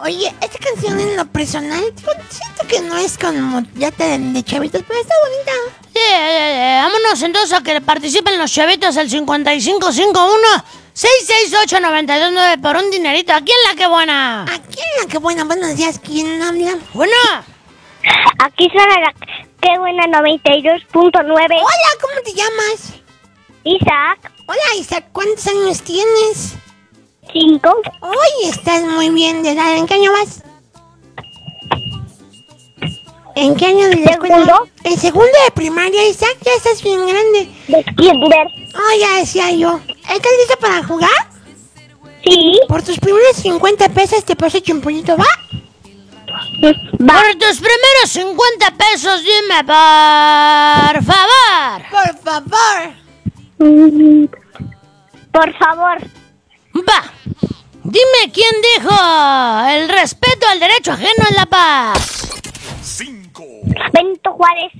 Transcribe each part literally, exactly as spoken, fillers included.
Oye, esta canción en lo personal, siento que no es como ya te de chavitos, pero está bonita. Sí, eh, eh, vámonos entonces a que participen los chavitos al cincuenta y cinco cincuenta y uno, sesenta y seis ocho, noventa y dos nueve por un dinerito. ¿Aquí en la que buena? Aquí en la que buena. Buenos días, ¿quién habla? Bueno. Aquí suena la que buena noventa y dos punto nueve. Hola, ¿cómo te llamas? Isaac. Hola, Isaac, ¿cuántos años tienes? Cinco. Oye, estás muy bien de edad. ¿En qué año vas? ¿En qué año de la escuela? Segundo. En segundo de primaria, Isaac, ya estás bien grande. De kinder. Oh, ya decía yo. ¿Estás listo para jugar? Sí. Por tus primeros cincuenta pesos te paso chimpullito, ¿va? Va. Por tus primeros cincuenta pesos, dime, por favor. Por favor. Mm, Por favor. Va. Dime quién dijo: el respeto al derecho ajeno es la paz. Cinco. Benito Juárez.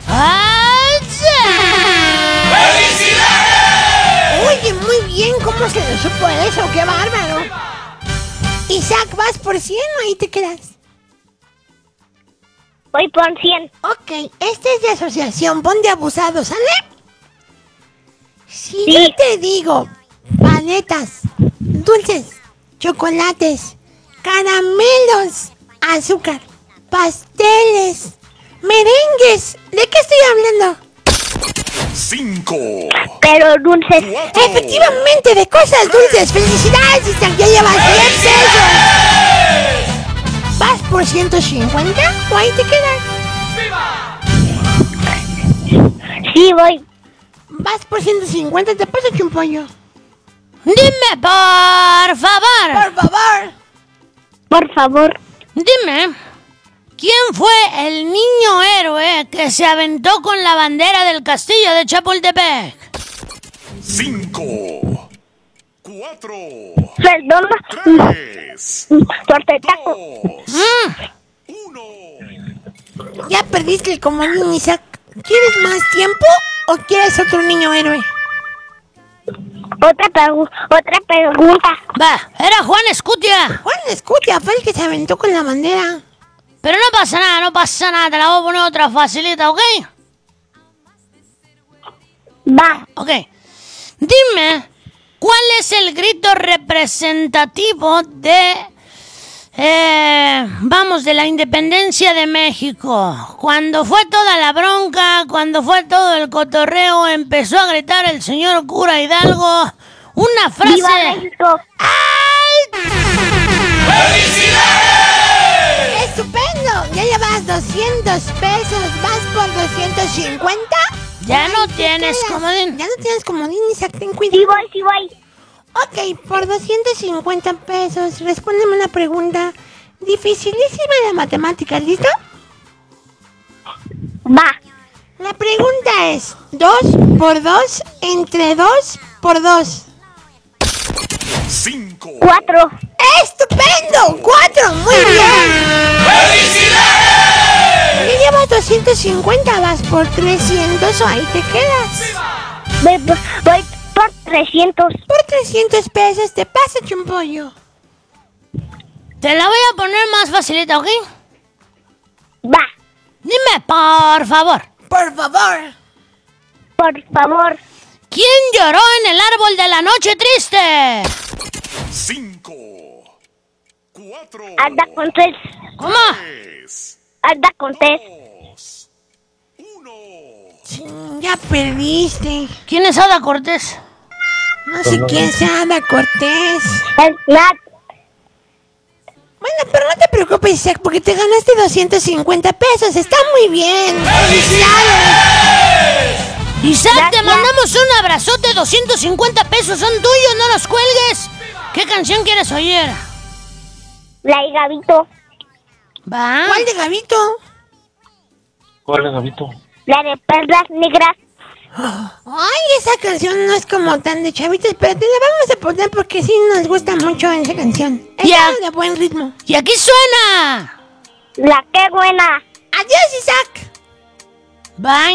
Oye, muy bien, ¿cómo se lo supo eso? ¡Qué bárbaro! Isaac, ¿vas por cien o ahí te quedas? Voy por cien. Ok, esta es de asociación, pon de abusado, ¿sale? Si Sí. yo te digo paletas, dulces, chocolates, caramelos, azúcar, pasteles, merengues, ¿de qué estoy hablando? Cinco. Pero dulces. Cuatro. Efectivamente, de cosas dulces. ¡Felicidades, Isaac! ¡Ya llevas cien pesos! ¿Vas por ciento cincuenta o ahí te quedas? Sí, voy. ¿Vas por ciento cincuenta? Te paso chumpollo. Dime, por favor. Por favor. Por favor. Dime, ¿quién fue el niño héroe que se aventó con la bandera del castillo de Chapultepec? Cinco. Cuatro. Perdón. Tres. Tortetaco. Dos. Mm, Uno. Ya perdiste el comodín, Isaac. ¿Quieres más tiempo o quieres otro niño héroe? Otra, pregu- otra pregunta. va, era Juan Escutia. Juan Escutia fue el que se aventó con la bandera. Pero no pasa nada, no pasa nada. Te la voy a poner otra facilita, ¿ok? Va. Ok. Dime, ¿cuál es el grito representativo de... Eh, vamos, de la independencia de México? Cuando fue toda la bronca, cuando fue todo el cotorreo, empezó a gritar el señor cura Hidalgo una frase... ¡Viva México! ¡Estupendo! Ya llevas doscientos pesos. ¿Vas por doscientos cincuenta? Ya no Ahí te tienes quedas. comodín. Ya no tienes comodín, Isaac, ten Sí cuidado. voy, sí voy. Ok, por doscientos cincuenta pesos, respóndeme una pregunta dificilísima de matemáticas, ¿listo? Va. La pregunta es, dos por dos entre dos por dos. Cinco. Cuatro. ¡Estupendo! ¡Cuatro! ¡Muy bien! Ya llevas doscientos cincuenta, vas por trescientos o ahí te quedas. Voy, voy, voy por trescientos. Por trescientos pesos te pasa, chumpollo. Te la voy a poner más facilita, ¿ok? Va. Dime, por favor, Por favor. Por favor. ¿quién lloró en el árbol de la noche triste? Cinco. Cuatro. Anda con tres. ¿Cómo? Tres. Anda con tres. Dos. Uno. Chin, ya perdiste. ¿Quién es Ada Cortés? No sé quién sea Ada Cortés. El Nat. Bueno, pero no te preocupes, Isaac, porque te ganaste doscientos cincuenta pesos. Está muy bien. ¡Felicidades! Isaac, te Gracias. mandamos un abrazote, doscientos cincuenta pesos son tuyos, no los cuelgues. ¿Qué canción quieres oír? La de Gabito. ¿Va? ¿Cuál de Gabito? ¿Cuál es, Gabito? La de Perlas Negras. Ay, esa canción no es como tan de chavitos, pero te la vamos a poner porque sí nos gusta mucho esa canción. Está Ya. de buen ritmo. Y aquí suena. La que buena. Adiós, Isaac. Bye.